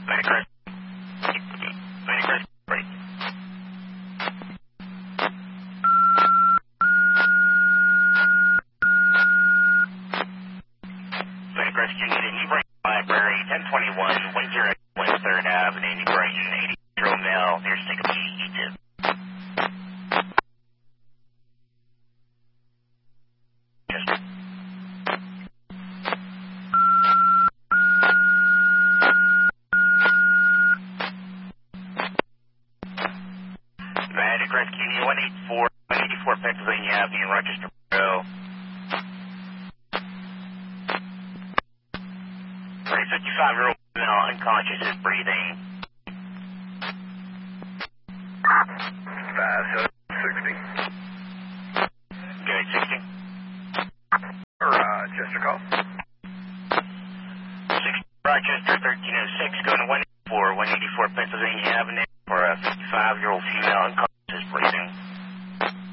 Medicare. Medicare. Right. Medicare, you need a New Brighton Library, 1021 Windsor West 3rd Avenue, New Brighton, 80 Mill, near Sycamore, Egypt. Medic Rescue, 184 Pennsylvania Avenue, Rochester, Row. 55-year-old female unconscious is breathing. 60. Good, 60. Rochester call. 60 Rochester, 1306, going to 184 Pennsylvania Avenue for a 55-year-old female unconscious is breathing.